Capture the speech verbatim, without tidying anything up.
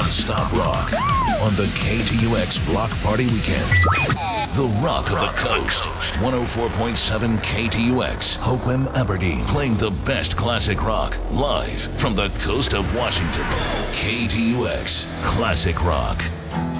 non-stop rock on the K T U X Block Party Weekend. The Rock of the Coast. one oh four point seven K T U X, Hoquiam, Aberdeen. Playing the best classic rock live from the coast of Washington. K T U X Classic Rock.